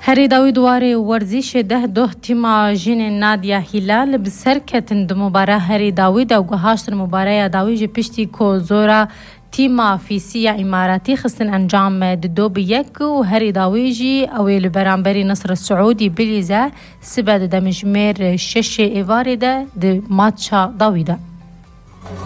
هری داوی دواره ورزش ده تیما جین نادیا هلال بسرکتن د مباراه هری داوی دا گهاشتن مباراه داوی جه پشتی کو زورا تیما فیسیا اماراتی خستن انجام دو بیک و هری داوی جی اویل برانبری نصر السعودی بلیزه سبد دمجمیر شش ایواری ده ماتشا داوی ده.